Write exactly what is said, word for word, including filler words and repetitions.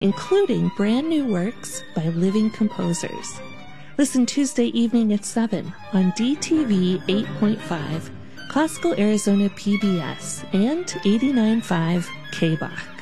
including brand new works by living composers. Listen Tuesday evening at seven on D T V eight point five, Classical Arizona P B S, and eighty-nine point five K B A C.